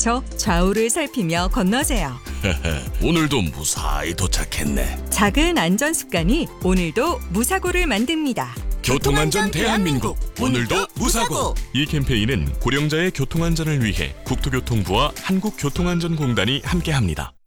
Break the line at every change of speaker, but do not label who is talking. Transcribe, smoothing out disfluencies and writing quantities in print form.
맞춰 좌우를 살피며 건너세요.
오늘도 무사히 도착했네.
작은 안전 습관이 오늘도 무사고를 만듭니다.
교통안전 대한민국, 오늘도 무사고.
이 캠페인은 고령자의 교통안전을 위해 국토교통부와 한국교통안전공단이 함께합니다.